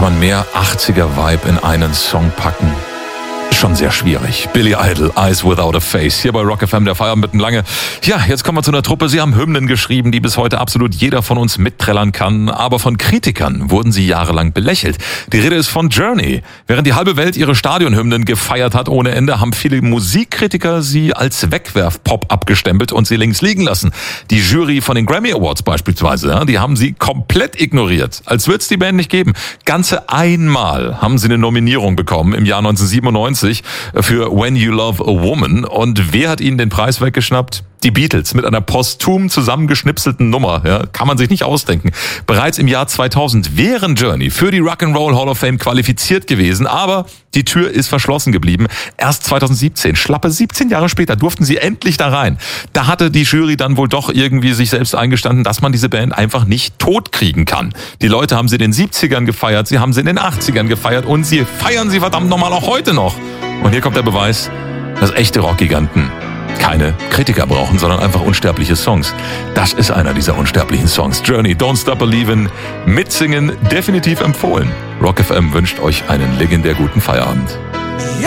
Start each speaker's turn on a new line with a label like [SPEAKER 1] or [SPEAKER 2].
[SPEAKER 1] man mehr 80er-Vibe in einen Song packen? Schon sehr schwierig. Billy Idol, Eyes Without a Face. Hier bei Rock FM, der Feierabend mitten lange. Ja, jetzt kommen wir zu einer Truppe. Sie haben Hymnen geschrieben, die bis heute absolut jeder von uns mitträllern kann. Aber von Kritikern wurden sie jahrelang belächelt. Die Rede ist von Journey. Während die halbe Welt ihre Stadionhymnen gefeiert hat ohne Ende, haben viele Musikkritiker sie als Wegwerf-Pop abgestempelt und sie links liegen lassen. Die Jury von den Grammy Awards beispielsweise, die haben sie komplett ignoriert. Als würde es die Band nicht geben. Ganze einmal haben sie eine Nominierung bekommen im Jahr 1997 für When You Love a Woman. Und wer hat ihnen den Preis weggeschnappt? Die Beatles mit einer posthum zusammengeschnipselten Nummer. Ja, kann man sich nicht ausdenken. Bereits im Jahr 2000 wären Journey für die Rock'n'Roll Hall of Fame qualifiziert gewesen, aber die Tür ist verschlossen geblieben. Erst 2017, schlappe 17 Jahre später, durften sie endlich da rein. Da hatte die Jury dann wohl doch irgendwie sich selbst eingestanden, dass man diese Band einfach nicht totkriegen kann. Die Leute haben sie in den 70ern gefeiert, sie haben sie in den 80ern gefeiert und sie feiern sie verdammt nochmal auch heute noch. Und hier kommt der Beweis, dass echte Rockgiganten keine Kritiker brauchen, sondern einfach unsterbliche Songs. Das ist einer dieser unsterblichen Songs. Journey, Don't Stop Believin', mitsingen, definitiv empfohlen. Rock FM wünscht euch einen legendär guten Feierabend.